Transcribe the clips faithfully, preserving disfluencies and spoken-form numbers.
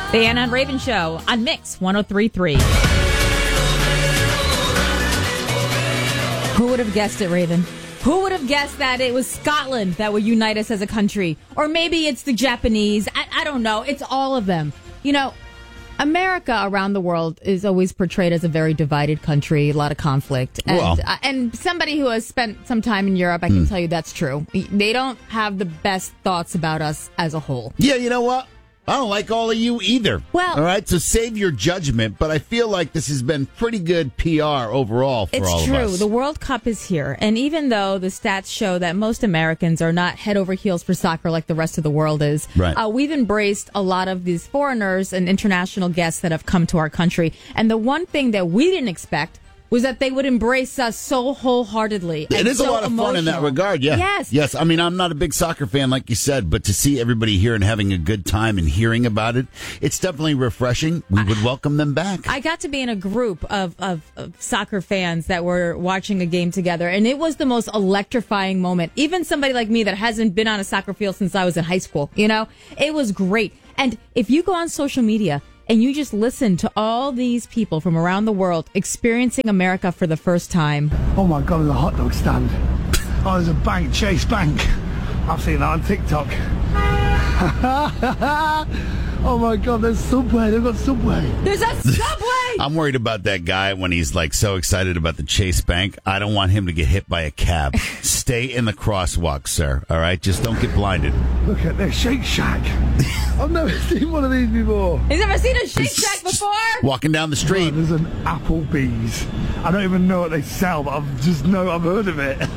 The Anna and Raven Show on Mix one oh three point three. Who would have guessed it, Raven? Who would have guessed that it was Scotland that would unite us as a country? Or maybe it's the Japanese. I, I don't know. It's all of them. You know, America around the world is always portrayed as a very divided country, a lot of conflict. And, well. uh, and somebody who has spent some time in Europe, I can mm. tell you that's true. They don't have the best thoughts about us as a whole. Yeah, you know what? I don't like all of you either. Well, all right, so save your judgment, but I feel like this has been pretty good P R overall for all it's true. of us. The World Cup is here, and even though the stats show that most Americans are not head over heels for soccer like the rest of the world is, right. uh, we've embraced a lot of these foreigners and international guests that have come to our country. And the one thing that we didn't expect was that they would embrace us so wholeheartedly. It is so a lot of emotional. fun in that regard, yeah. Yes. Yes, I mean, I'm not a big soccer fan, like you said, but to see everybody here and having a good time and hearing about it, it's definitely refreshing. We would welcome them back. I got to be in a group of, of, of soccer fans that were watching a game together, and it was the most electrifying moment. Even somebody like me that hasn't been on a soccer field since I was in high school, you know, it was great. And if you go on social media and you just listen to all these people from around the world experiencing America for the first time. Oh my God, there's a hot dog stand. Oh, there's a bank, Chase Bank. I've seen that on TikTok. Oh my God, there's Subway. They've got Subway. There's a Subway! I'm worried about that guy when he's like so excited about the Chase Bank. I don't want him to get hit by a cab. Stay in the crosswalk, sir. All right? Just don't get blinded. Look at this Shake Shack. I've never seen one of these before. He's never seen a Shake Shack before? Walking down the street. Oh, there's an Applebee's. I don't even know what they sell, but I just know I've heard of it.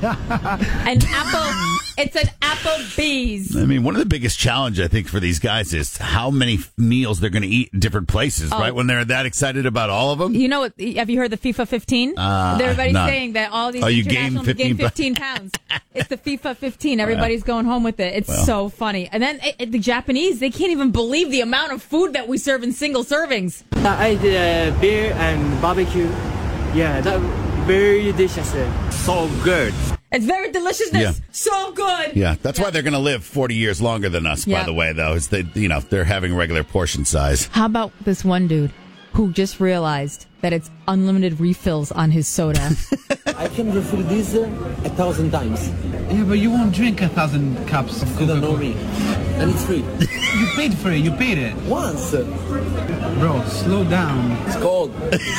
An apple. It's an Applebee's. I mean, one of the biggest challenge I think for these guys is how many meals they're going to eat in different places, oh. right? When they're that excited about all of them. You know what? Have you heard the FIFA fifteen? Uh, Everybody's not. saying that all these oh, you international gained fifteen, gain fifteen pounds. It's the FIFA fifteen. Everybody's going home with it. It's well. so funny. And then it, the Japanese, they can't even believe the amount of food that we serve in single servings. I did uh, beer and barbecue. Yeah, that very delicious. So good. It's very deliciousness. Yeah. So good. Yeah, that's yeah. why they're going to live forty years longer than us, yeah. by the way, though. Is they, you know, they're having regular portion size. How about this one dude who just realized that it's unlimited refills on his soda? I can refill this uh, a thousand times. Yeah, but you won't drink a thousand cups of You don't Coca-Cola. know me. And it's free. You paid for it. You paid it. Once. Bro, slow down. It's cold.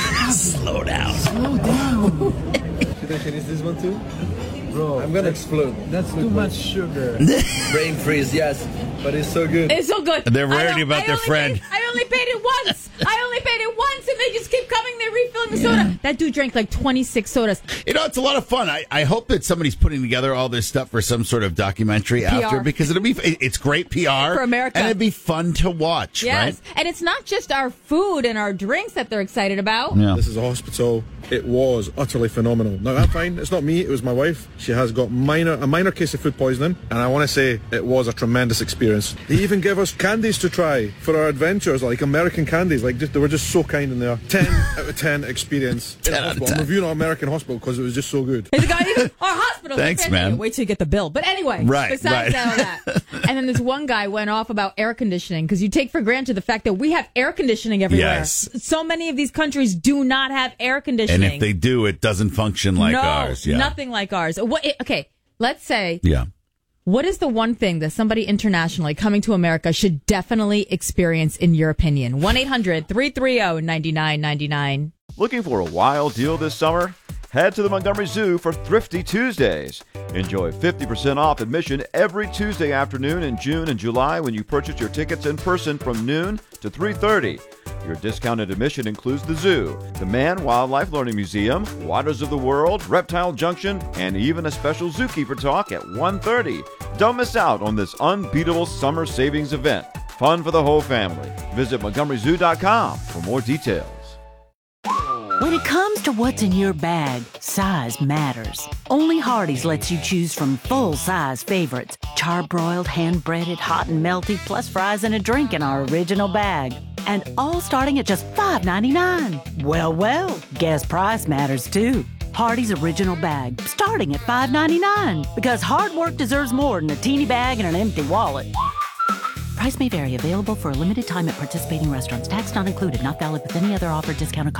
Slow down. Slow down. Should I finish this one too? Bro, I'm gonna explode. That's too much sugar. Brain freeze, yes. But it's so good. It's so good. They're worried I about I their only friend. Paid, I only paid it once. I only paid it once, and they just keep coming. They're refilling the soda. Yeah. That dude drank like twenty-six sodas. You know, it's a lot of fun. I, I hope that somebody's putting together all this stuff for some sort of documentary P R. after, because it'll be it's great P R For America. and it'd be fun to watch. Yes, right? and it's not just our food and our drinks that they're excited about. Yeah. This is a hospital. It was utterly phenomenal. Now, I'm fine. It's not me. It was my wife. She has got minor a minor case of food poisoning, and I want to say it was a tremendous experience. They even give us candies to try for our adventures, like American candies. Like just, they were just so kind in there. ten out of ten experience. In a hospital. I'm reviewing our American hospital because it was just so good. He's got even our hospital. Thanks, man. Wait till you get the bill. But anyway, Right, besides right. all that, and then this one guy went off about air conditioning because you take for granted the fact that we have air conditioning everywhere. Yes. So many of these countries do not have air conditioning. And if they do, it doesn't function like no, ours. Yeah. nothing like ours. What? Okay, let's say. Yeah. What is the one thing that somebody internationally coming to America should definitely experience in your opinion? one eight hundred three three zero nine nine nine nine. Looking for a wild deal this summer? Head to the Montgomery Zoo for Thrifty Tuesdays. Enjoy fifty percent off admission every Tuesday afternoon in June and July when you purchase your tickets in person from noon to three thirty. Your discounted admission includes the zoo, the Man Wildlife Learning Museum, Waters of the World, Reptile Junction, and even a special zookeeper talk at one thirty. Don't miss out on this unbeatable summer savings event. Fun for the whole family. Visit Montgomery Zoo dot com for more details. When it comes to what's in your bag, size matters. Only Hardee's lets you choose from full-size favorites, charbroiled, hand-breaded, hot and melty, plus fries and a drink in our original bag. And all starting at just five ninety-nine. Well, well, guess price matters too. Hardee's original bag, starting at five ninety-nine. Because hard work deserves more than a teeny bag and an empty wallet. Price may vary. Available for a limited time at participating restaurants. Tax not included. Not valid with any other offer, discounted